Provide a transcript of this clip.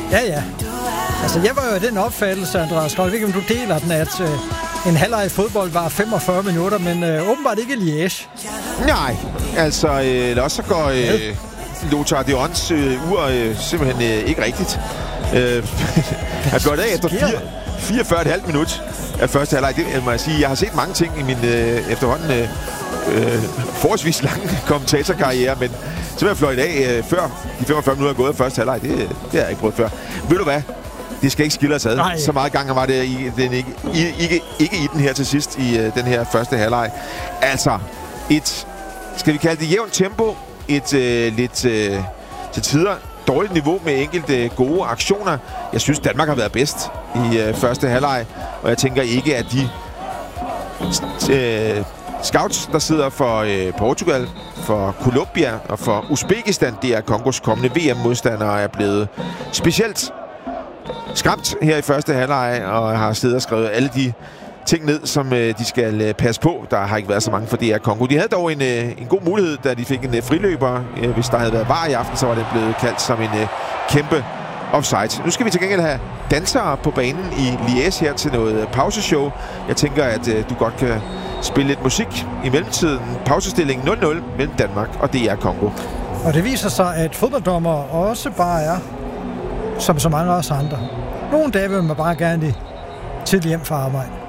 Ja. Altså, jeg var jo i den opfattelse, Andreas Kold, ikke om du deler den, at en halvleg i fodbold var 45 minutter, men åbenbart ikke Liège. Nej, altså, eller også så går Lothar Deons ur simpelthen ikke rigtigt. Han går i dag efter 44,5 minut af første halvleg. Det må jeg sige. Jeg har set mange ting i min efterhånden forholdsvis lange kommentatorkarriere, men simpelthen fløjt af før de 45 minutter er gået af første halvleg. Det har jeg ikke prøvet før. Ved du hvad? Det skal ikke skille os ad. Nej. Så meget gang var det ikke i den her til sidst i den her første halvleg. Altså, skal vi kalde det jævnt tempo, et lidt til tider dårligt niveau med enkelte gode aktioner. Jeg synes, Danmark har været bedst i første halvleg, og jeg tænker ikke, at de scouts, der sidder for Portugal, for Colombia og for Uzbekistan, det er Kongos kommende VM-modstandere, er blevet specielt skræmt her i første halvleg og har siddet og skrevet alle de ting ned, som de skal passe på. Der har ikke været så mange for DR Kongo. De havde dog en god mulighed, da de fik en friløber. Hvis der havde været VAR i aften, så var det blevet kaldt som en kæmpe offside. Nu skal vi til gengæld have dansere på banen i Liège her til noget pauseshow. Jeg tænker, at du godt kan spille lidt musik i mellemtiden. Pausestilling 0-0 mellem Danmark og DR Kongo. Og det viser sig, at fodbolddommer også bare er, som så mange af os andre. Nogle dage vil man bare gerne tidligt hjem fra arbejde.